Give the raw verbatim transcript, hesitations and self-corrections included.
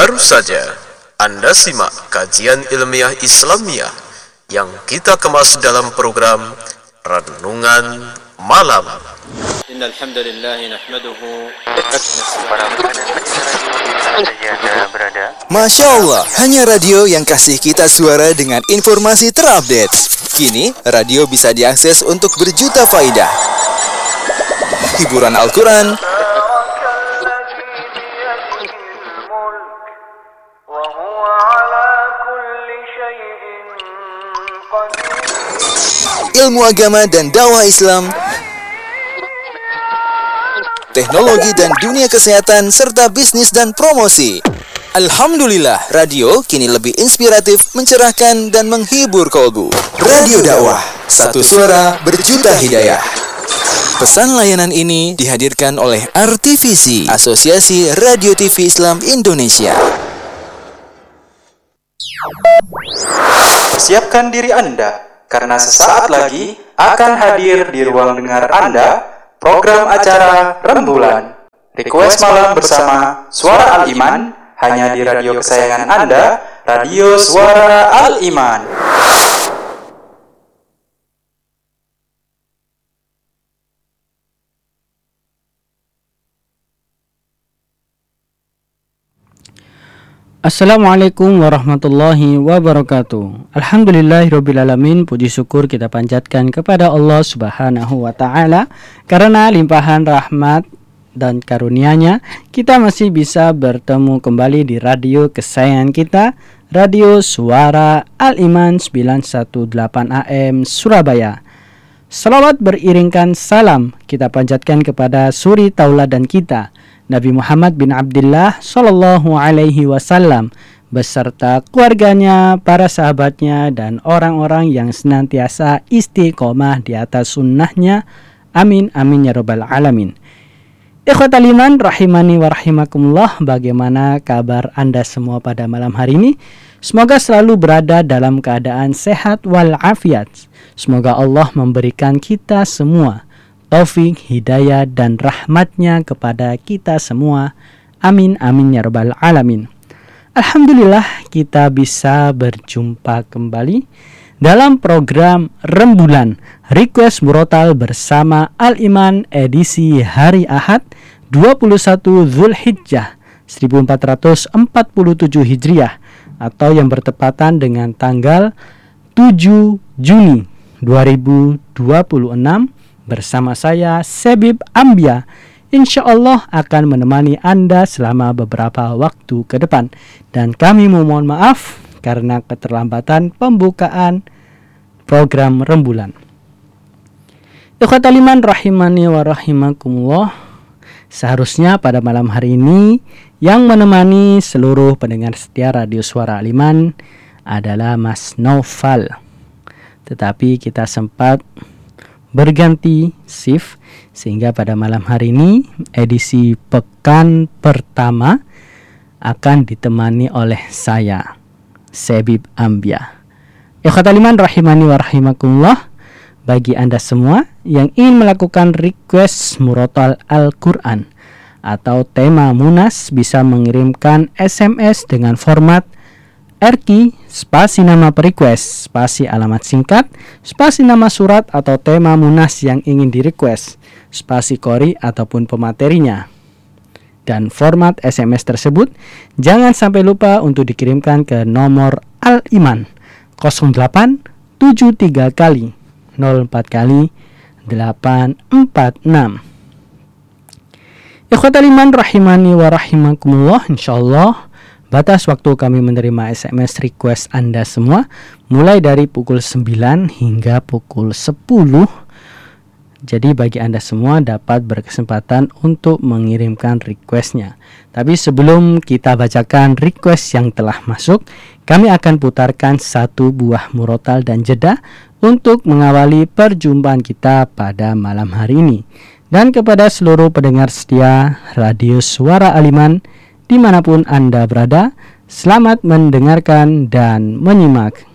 Baru saja Anda simak kajian ilmiah Islamiyah yang kita kemas dalam program Renungan Malam. Innal hamdalillah nahmaduhu. Masya Allah, hanya radio yang kasih kita suara dengan informasi terupdate. Kini, radio bisa diakses untuk berjuta faidah. Hiburan Al-Quran, ilmu agama dan dakwah Islam, teknologi dan dunia kesehatan, serta bisnis dan promosi. Alhamdulillah, radio kini lebih inspiratif, mencerahkan, dan menghibur kolbu. Radio dakwah, satu suara berjuta hidayah. Pesan layanan ini dihadirkan oleh R T V C, Asosiasi Radio T V Islam Indonesia. Persiapkan diri Anda, karena sesaat lagi akan hadir di ruang dengar Anda program acara Rembulan. Request malam bersama Suara Al-Iman hanya di radio kesayangan Anda, Radio Suara Al-Iman. Assalamualaikum warahmatullahi wabarakatuh. Alhamdulillahirrabbilalamin. Puji syukur kita panjatkan kepada Allah subhanahu wa ta'ala, karena limpahan rahmat dan karunia-Nya kita masih bisa bertemu kembali di radio kesayangan kita, Radio Suara Al-Iman sembilan satu delapan A M Surabaya. Salawat beriringkan salam kita panjatkan kepada suri tauladan kita, Nabi Muhammad bin Abdullah Sallallahu Alaihi Wasallam, beserta keluarganya, para sahabatnya, dan orang-orang yang senantiasa istiqomah di atas sunnahnya. Amin, amin ya rabbal alamin. Ikhwatal iman rahimani wa rahimakumullah. Bagaimana kabar Anda semua pada malam hari ini? Semoga selalu berada dalam keadaan sehat walafiat. Semoga Allah memberikan kita semua taufik, hidayah, dan rahmatnya kepada kita semua. Amin, amin ya rabbal alamin. Alhamdulillah kita bisa berjumpa kembali dalam program Rembulan Request Murotal bersama Al-Iman edisi hari Ahad dua puluh satu Zulhijjah seribu empat ratus empat puluh tujuh Hijriah, atau yang bertepatan dengan tanggal tujuh Juni dua ribu dua puluh enam. Bersama saya, Sebib Ambia, insya Allah akan menemani Anda selama beberapa waktu ke depan. Dan kami memohon maaf karena keterlambatan pembukaan program Rembulan. Ikhwatal iman rahimani wa rahimakumullah. Seharusnya pada malam hari ini yang menemani seluruh pendengar setia Radio Suara Al-Iman adalah Mas Naufal. Tetapi kita sempat berganti shift, sehingga pada malam hari ini edisi pekan pertama akan ditemani oleh saya, Sebib Ambia. Ikhwatal iman rahimani wa rahimakumullah. Bagi Anda semua yang ingin melakukan request murotal Al-Quran atau tema Munas, bisa mengirimkan S M S dengan format R Q, spasi nama per-request, spasi alamat singkat, spasi nama surat atau tema Munas yang ingin di-request, spasi kori ataupun pematerinya. Dan format S M S tersebut jangan sampai lupa untuk dikirimkan ke nomor Al-Iman nol delapan tujuh tiga kali nol empat kali delapan empat enam. Ikhwatal iman rahimani wa rahimakumullah. Insyaallah batas waktu kami menerima S M S request Anda semua mulai dari pukul sembilan hingga pukul sepuluh. Jadi bagi Anda semua dapat berkesempatan untuk mengirimkan requestnya. Tapi sebelum kita bacakan request yang telah masuk, kami akan putarkan satu buah murotal dan jeda untuk mengawali perjumpaan kita pada malam hari ini. Dan kepada seluruh pendengar setia Radio Suara Al-Iman dimanapun Anda berada, selamat mendengarkan dan menyimak.